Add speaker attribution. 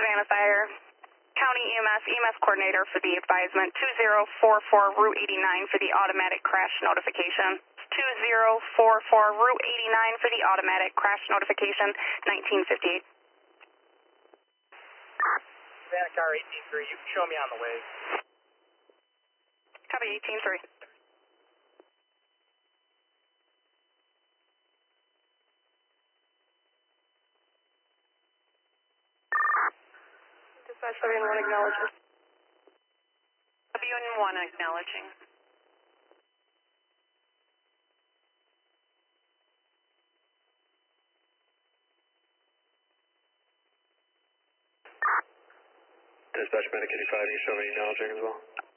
Speaker 1: Savannah Fire. County EMS coordinator for the advisement, 2044 Route 89 for the automatic crash notification. 2044 Route 89 for the automatic crash notification, 1958.
Speaker 2: Savannah car 18-3, you can show me on the way.
Speaker 1: Copy 18-3. Dispatch 71 acknowledges. WN1 acknowledging.
Speaker 3: Dispatch Medic 85, you show me acknowledging as well.